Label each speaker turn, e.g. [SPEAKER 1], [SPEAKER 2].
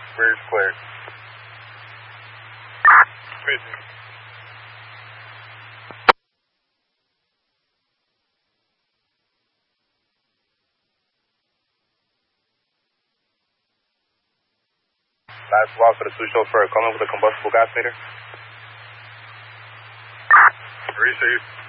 [SPEAKER 1] Rear's clear. Busy. Last walk for the 2 chauffeur. Coming with a combustible gas meter. Receive.